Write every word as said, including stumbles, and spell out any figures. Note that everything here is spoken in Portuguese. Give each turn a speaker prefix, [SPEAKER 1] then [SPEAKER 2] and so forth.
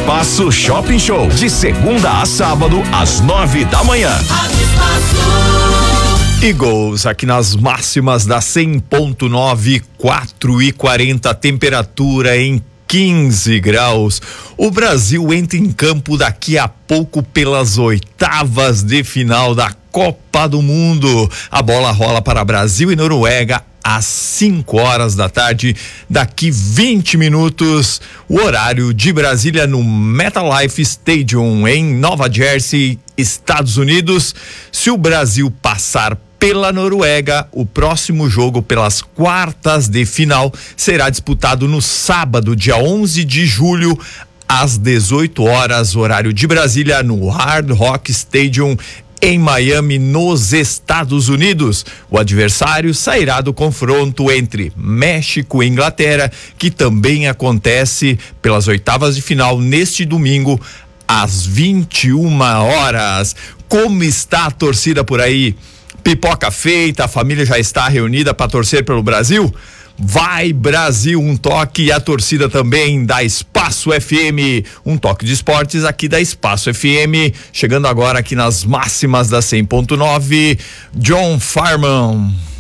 [SPEAKER 1] Espaço Shopping Show, de segunda a sábado, às nove da manhã. E gols aqui nas máximas da cem ponto nove, quatro e quarenta, temperatura em quinze graus. O Brasil entra em campo daqui a pouco pelas oitavas de final da Copa do Mundo. A bola rola para Brasil e Noruega às cinco horas da tarde, daqui vinte minutos, o horário de Brasília, no MetLife Stadium em Nova Jersey, Estados Unidos. Se o Brasil passar pela Noruega, o próximo jogo pelas quartas de final será disputado no sábado, dia onze de julho, às dezoito horas, horário de Brasília, no Hard Rock Stadium em Miami, nos Estados Unidos. O adversário sairá do confronto entre México e Inglaterra, que também acontece pelas oitavas de final neste domingo, às vinte e uma horas. Como está a torcida por aí? Pipoca feita, a família já está reunida para torcer pelo Brasil? Vai Brasil, um toque, e a torcida também da Espaço F M, um toque de esportes aqui da Espaço F M, chegando agora aqui nas máximas da cem ponto nove, John Farman.